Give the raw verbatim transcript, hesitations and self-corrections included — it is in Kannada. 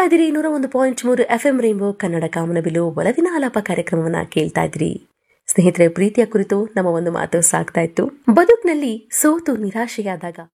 ಇದ್ದೀರಿ ನೂರ ಒಂದು ಪಾಯಿಂಟ್ ಮೂರು ಎಫ್ ಎಂ ರೈನ್ಬೋ ಕನ್ನಡ ಕಾಮನಬಿಲ್ಲು ಒಲವಿನ ಆಲಾಪ ಕಾರ್ಯಕ್ರಮವನ್ನ ಕೇಳ್ತಾ ಇದ್ರಿ. ಸ್ನೇಹಿತರೆ, ಪ್ರೀತಿಯ ಕುರಿತು ನಮ್ಮ ಒಂದು ಮಾತು ಸಾಗ್ತಾ ಇತ್ತು. ಬದುಕಿನಲ್ಲಿ ಸೋತು ನಿರಾಶೆಯಾದಾಗ